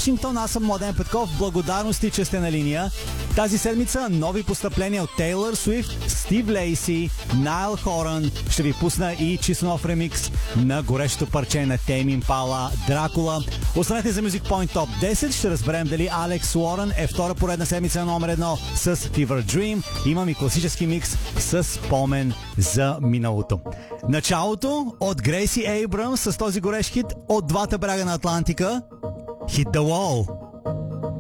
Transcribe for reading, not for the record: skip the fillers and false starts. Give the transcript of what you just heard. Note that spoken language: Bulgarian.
Вашингтон. Аз съм Младен Петков. Благодарности, че сте на линия. Тази седмица нови постъпления от Тейлър Суифт, Стив Лейси, Найл Хорън. Ще ви пусна и чисто нов ремикс на горещото парче на Тейм Импала "Дракула". Останете за Music Point Top 10. Ще разберем дали Алекс Уорън е втора поредна седмица на номер 1 с Fever Dream. Имам и класически микс с спомен за миналото. Началото от Грейси Ейбръмс с този горещ хит от двата бряга на Атлантика. Hit the Wall.